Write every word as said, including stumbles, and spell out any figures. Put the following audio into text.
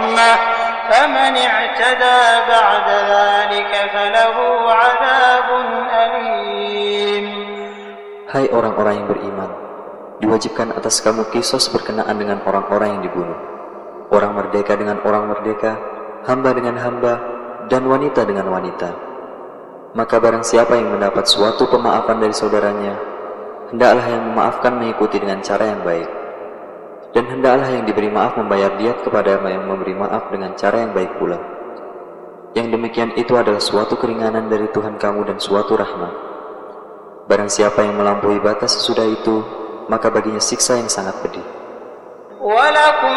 رحمة فمن اعتدى بعد ذلك فله عذاب أليم. Hai orang-orang yang beriman, diwajibkan atas kamu qisas berkenaan dengan orang-orang yang dibunuh, orang merdeka dengan orang merdeka, hamba dengan hamba, dan wanita dengan wanita. Maka barang siapa yang mendapat suatu pemaafan dari saudaranya, hendaklah yang memaafkan mengikuti dengan cara yang baik, dan hendaklah yang diberi maaf membayar diat kepada yang memberi maaf dengan cara yang baik pula. Yang demikian itu adalah suatu keringanan dari Tuhan kamu dan suatu rahmat. Barang siapa yang melampaui batas sesudah itu, maka baginya siksa yang sangat pedih.